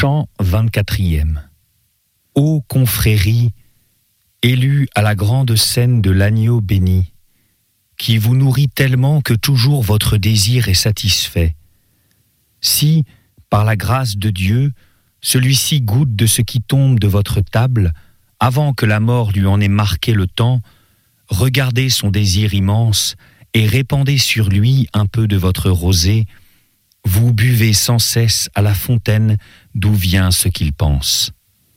Chant 24e. Ô confrérie, élue à la grande scène de l'agneau béni, qui vous nourrit tellement que toujours votre désir est satisfait. Si, par la grâce de Dieu, celui-ci goûte de ce qui tombe de votre table, avant que la mort lui en ait marqué le temps, regardez son désir immense et répandez sur lui un peu de votre rosée. Vous buvez sans cesse à la fontaine d'où vient ce qu'il pense.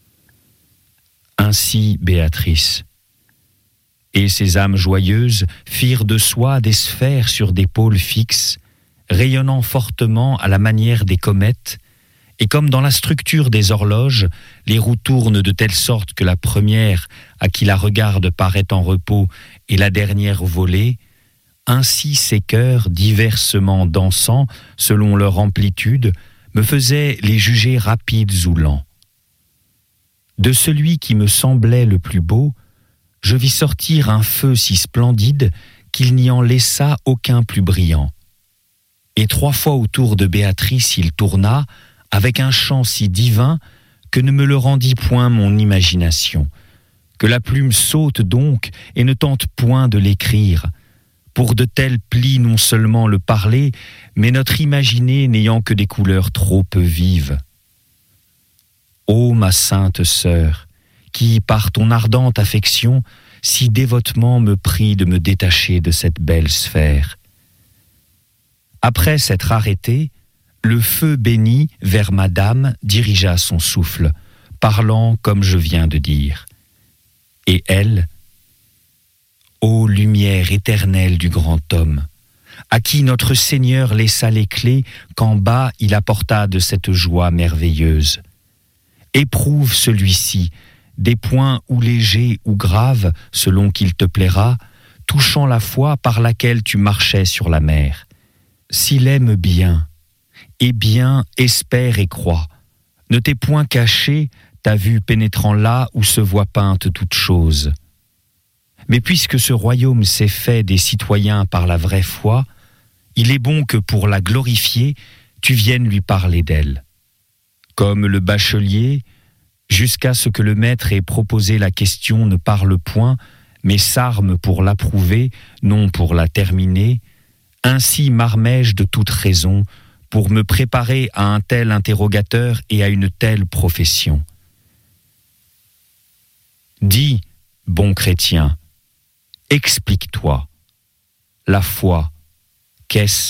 Ainsi, Béatrice. Et ces âmes joyeuses firent de soi des sphères sur des pôles fixes, rayonnant fortement à la manière des comètes, et comme dans la structure des horloges, les roues tournent de telle sorte que la première, à qui la regarde, paraît en repos, et la dernière volée, ainsi ces cœurs, diversement dansant, selon leur amplitude, me faisaient les juger rapides ou lents. De celui qui me semblait le plus beau, je vis sortir un feu si splendide qu'il n'y en laissa aucun plus brillant. Et 3 fois autour de Béatrice il tourna, avec un chant si divin que ne me le rendit point mon imagination, que la plume saute donc et ne tente point de l'écrire, pour de tels plis non seulement le parler, mais notre imaginé n'ayant que des couleurs trop peu vives. Ô ma sainte sœur, qui, par ton ardente affection, si dévotement me prie de me détacher de cette belle sphère. Après s'être arrêté, le feu béni vers Madame dirigea son souffle, parlant comme je viens de dire. Et elle, ô lumière éternelle du grand homme, à qui notre Seigneur laissa les clés qu'en bas il apporta de cette joie merveilleuse. Éprouve celui-ci, des points ou légers ou graves, selon qu'il te plaira, touchant la foi par laquelle tu marchais sur la mer. S'il aime bien, et bien espère et croit, ne t'es point caché, ta vue pénétrant là où se voit peinte toute chose. Mais puisque ce royaume s'est fait des citoyens par la vraie foi, il est bon que pour la glorifier, tu viennes lui parler d'elle. Comme le bachelier, jusqu'à ce que le maître ait proposé la question, ne parle point, mais s'arme pour l'approuver, non pour la terminer, ainsi m'armais-je de toute raison pour me préparer à un tel interrogateur et à une telle profession. Dis, bon chrétien, explique-toi. La foi, qu'est-ce ?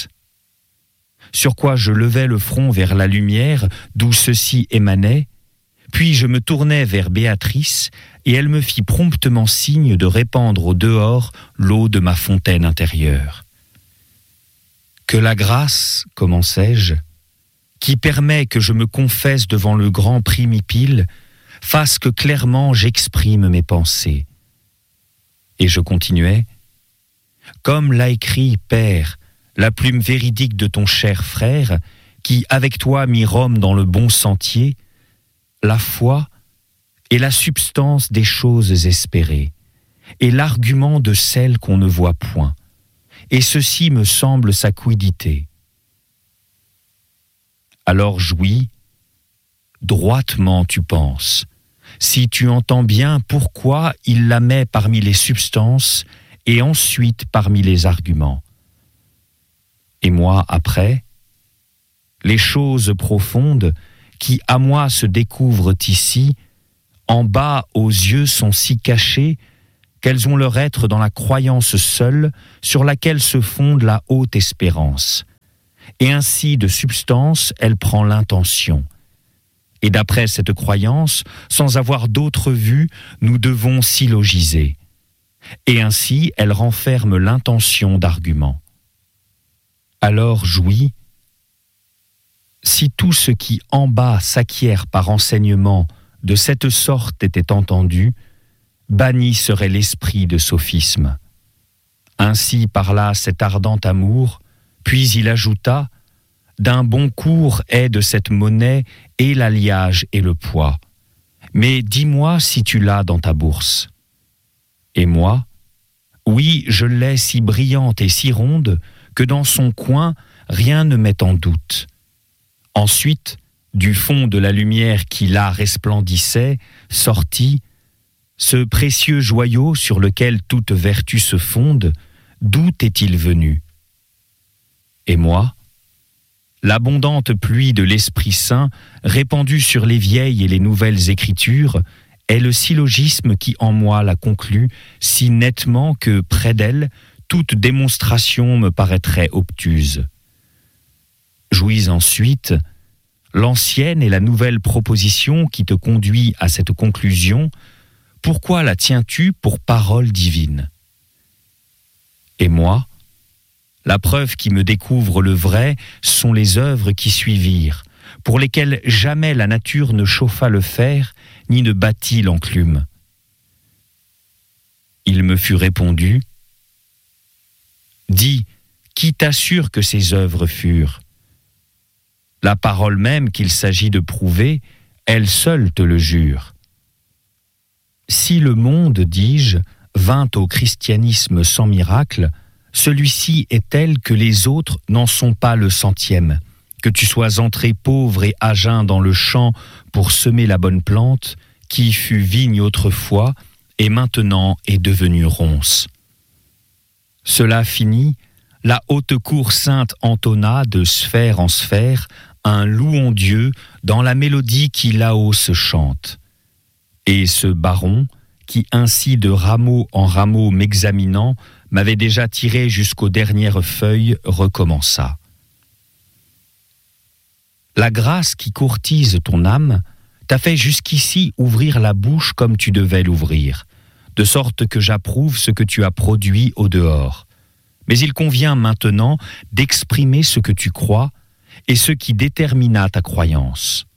Sur quoi je levai le front vers la lumière, d'où ceci émanait, puis je me tournai vers Béatrice, et elle me fit promptement signe de répandre au dehors l'eau de ma fontaine intérieure. Que la grâce, commençai-je, qui permet que je me confesse devant le grand primipile, fasse que clairement j'exprime mes pensées. Et je continuais, comme l'a écrit, Père, la plume véridique de ton cher frère, qui avec toi mit Rome dans le bon sentier, la foi est la substance des choses espérées, et l'argument de celles qu'on ne voit point. Et ceci me semble sa quiddité. Alors jouis, droitement tu penses, si tu entends bien pourquoi il la met parmi les substances et ensuite parmi les arguments. Et moi, après, les choses profondes qui à moi se découvrent ici, en bas aux yeux sont si cachées qu'elles ont leur être dans la croyance seule sur laquelle se fonde la haute espérance. Et ainsi de substance, elle prend l'intention. Et d'après cette croyance, sans avoir d'autre vue, nous devons syllogiser. Et ainsi, elle renferme l'intention d'argument. Alors jouis, si tout ce qui en bas s'acquiert par enseignement de cette sorte était entendu, banni serait l'esprit de sophisme. Ainsi parla cet ardent amour, puis il ajouta, d'un bon cours est de cette monnaie et l'alliage et le poids. Mais dis-moi si tu l'as dans ta bourse. Et moi, oui, je l'ai si brillante et si ronde que dans son coin rien ne met en doute. Ensuite, du fond de la lumière qui là resplendissait, sortit, ce précieux joyau sur lequel toute vertu se fonde, d'où est-il venu? Et moi, l'abondante pluie de l'Esprit Saint, répandue sur les vieilles et les nouvelles Écritures, est le syllogisme qui en moi la conclut si nettement que, près d'elle, toute démonstration me paraîtrait obtuse. Jouis ensuite, l'ancienne et la nouvelle proposition qui te conduit à cette conclusion, pourquoi la tiens-tu pour parole divine? Et moi, la preuve qui me découvre le vrai sont les œuvres qui suivirent, pour lesquelles jamais la nature ne chauffa le fer, ni ne battit l'enclume. Il me fut répondu, « Dis, qui t'assure que ces œuvres furent? La parole même qu'il s'agit de prouver, elle seule te le jure. Si le monde, dis-je, vint au christianisme sans miracle, celui-ci est tel que les autres n'en sont pas le centième. Que tu sois entré pauvre et à jeun dans le champ pour semer la bonne plante, qui fut vigne autrefois et maintenant est devenue ronce. Cela fini, la haute cour sainte entonna de sphère en sphère un louons Dieu dans la mélodie qui là-haut se chante. Et ce baron, qui ainsi de rameau en rameau m'examinant, m'avait déjà tiré jusqu'aux dernières feuilles, recommença. La grâce qui courtise ton âme t'a fait jusqu'ici ouvrir la bouche comme tu devais l'ouvrir, de sorte que j'approuve ce que tu as produit au dehors. Mais il convient maintenant d'exprimer ce que tu crois et ce qui détermina ta croyance.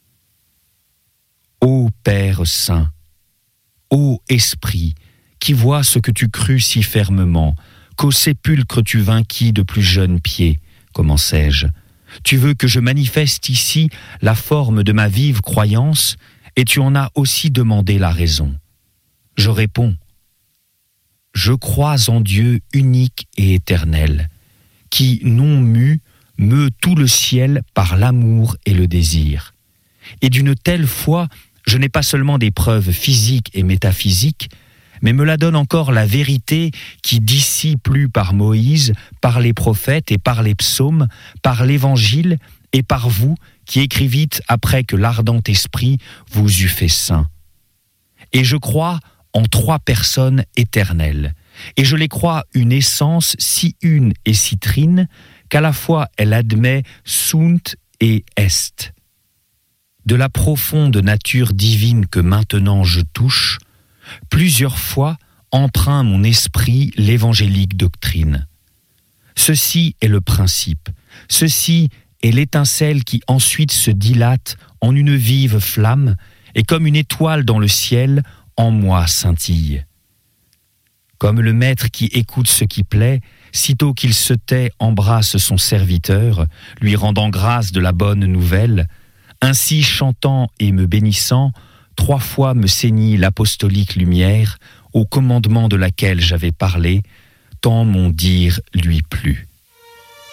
Ô Père Saint, ô Esprit, qui vois ce que tu crus si fermement, qu'au sépulcre tu vainquis de plus jeunes pieds, commençai-je. Tu veux que je manifeste ici la forme de ma vive croyance, et tu en as aussi demandé la raison. Je réponds, je crois en Dieu unique et éternel, qui, non mu, meut tout le ciel par l'amour et le désir. Et d'une telle foi, je n'ai pas seulement des preuves physiques et métaphysiques, mais me la donne encore la vérité qui d'ici plus par Moïse, par les prophètes et par les psaumes, par l'Évangile et par vous qui écrivîtes après que l'ardent esprit vous eût fait saint. Et je crois en 3 personnes éternelles, et je les crois une essence si une et si trine qu'à la fois elle admet sunt et est. De la profonde nature divine que maintenant je touche, plusieurs fois empreint mon esprit l'évangélique doctrine. Ceci est le principe, ceci est l'étincelle qui ensuite se dilate en une vive flamme et comme une étoile dans le ciel, en moi scintille. Comme le maître qui écoute ce qui plaît, sitôt qu'il se tait, embrasse son serviteur, lui rendant grâce de la bonne nouvelle, ainsi chantant et me bénissant, 3 fois me ceignit l'apostolique lumière, au commandement de laquelle j'avais parlé, tant mon dire lui plut.